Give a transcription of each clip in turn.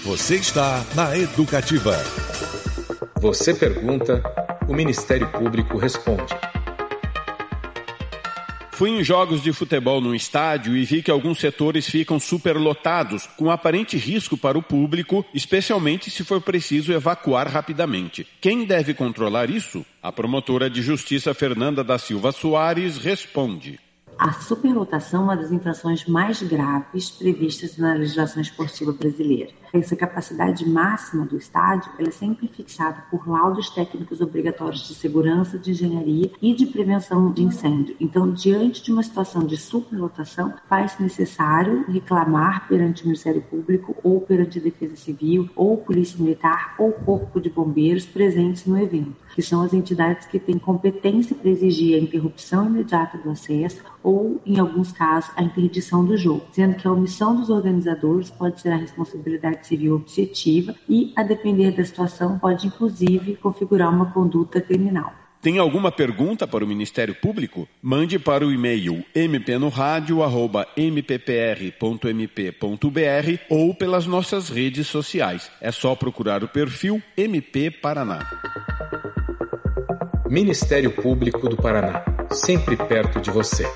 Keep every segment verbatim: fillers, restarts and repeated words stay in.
Você está na Educativa. Você pergunta, o Ministério Público responde. Fui em jogos de futebol num estádio e vi que alguns setores ficam superlotados, com aparente risco para o público, especialmente se for preciso evacuar rapidamente. Quem deve controlar isso? A promotora de justiça Fernanda da Silva Soares responde. A superlotação é uma das infrações mais graves previstas na legislação esportiva brasileira. Essa capacidade máxima do estádio ela é sempre fixada por laudos técnicos obrigatórios de segurança, de engenharia e de prevenção de incêndio. Então, diante de uma situação de superlotação, faz necessário reclamar perante o Ministério Público ou perante a Defesa Civil ou Polícia Militar ou Corpo de Bombeiros presentes no evento, que são as entidades que têm competência para exigir a interrupção imediata do acesso ou, em alguns casos, a interdição do jogo, sendo que a omissão dos organizadores pode ser a responsabilidade civil objetiva e, a depender da situação, pode, inclusive, configurar uma conduta criminal. Tem alguma pergunta para o Ministério Público? Mande para o e-mail m p no rádio arroba m p p r ponto m p ponto b r ou pelas nossas redes sociais. É só procurar o perfil M P Paraná. Ministério Público do Paraná, sempre perto de você.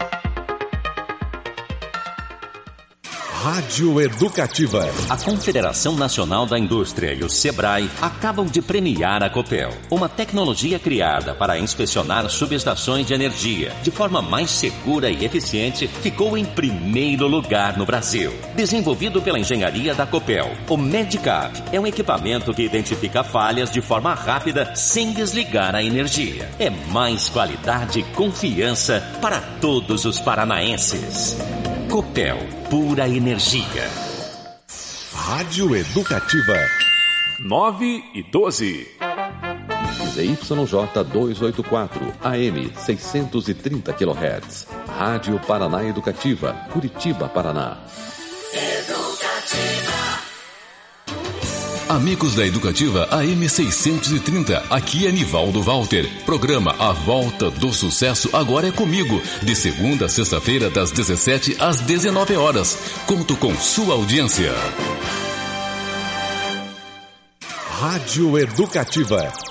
Rádio Educativa. A Confederação Nacional da Indústria e o Sebrae acabam de premiar a Copel, uma tecnologia criada para inspecionar subestações de energia de forma mais segura e eficiente, ficou em primeiro lugar no Brasil. Desenvolvido pela engenharia da Copel, o Medicap é um equipamento que identifica falhas de forma rápida sem desligar a energia. É mais qualidade e confiança para todos os paranaenses. Copel, pura energia. Rádio Educativa. nove e doze. Z Y J duzentos e oitenta e quatro, A M seiscentos e trinta quilohertz. Rádio Paraná Educativa, Curitiba, Paraná. Educativa. Amigos da Educativa A M seiscentos e trinta, aqui é Nivaldo Walter. Programa A Volta do Sucesso agora é comigo, de segunda a sexta-feira das dezessete às dezenove horas. Conto com sua audiência. Rádio Educativa.